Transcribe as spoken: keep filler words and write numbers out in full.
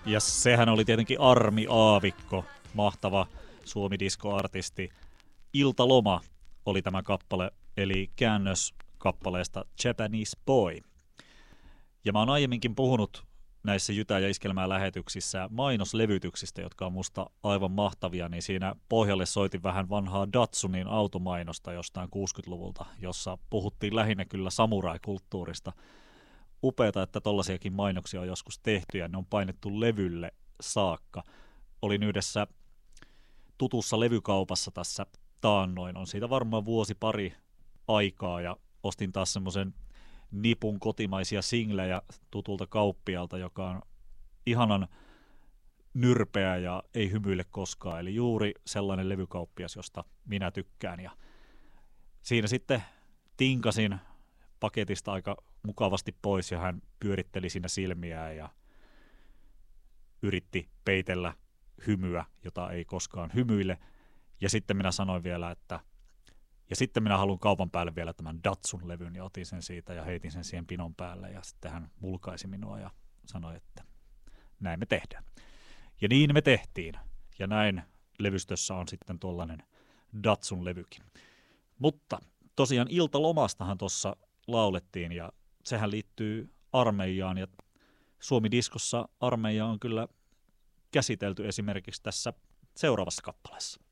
Ja sehän oli tietenkin Armi Aavikko, mahtava suomi-disko-artisti. Iltaloma oli tämä kappale, eli käännös kappaleesta Japanese Boy. Ja mä oon aiemminkin puhunut näissä Jytä ja Iskelmää lähetyksissä mainoslevytyksistä, jotka on musta aivan mahtavia, niin siinä pohjalle soitin vähän vanhaa Datsunin automainosta jostain kuusikymmentäluvulta, jossa puhuttiin lähinnä kyllä samurai-kulttuurista. Upeata, että tollaisiakin mainoksia on joskus tehty ja ne on painettu levylle saakka. Olin yhdessä tutussa levykaupassa tässä taannoin, on siitä varmaan vuosi pari aikaa ja ostin taas semmoisen nipun kotimaisia singlejä tutulta kauppialta, joka on ihanan nyrpeä ja ei hymyile koskaan. Eli juuri sellainen levykauppias, josta minä tykkään. Ja siinä sitten tinkasin paketista aika mukavasti pois ja hän pyöritteli siinä silmiään ja yritti peitellä hymyä, jota ei koskaan hymyile. Ja sitten minä sanoin vielä, että ja sitten minä haluan kaupan päälle vielä tämän Datsun levyn ja otin sen siitä ja heitin sen siihen pinon päälle ja sitten hän mulkaisi minua ja sanoi, että näin me tehdään. Ja niin me tehtiin ja näin levystössä on sitten tuollainen Datsun levykin. Mutta tosiaan Iltalomastahan tuossa laulettiin ja sehän liittyy armeijaan ja Suomi-diskossa armeija on kyllä käsitelty esimerkiksi tässä seuraavassa kappaleessa.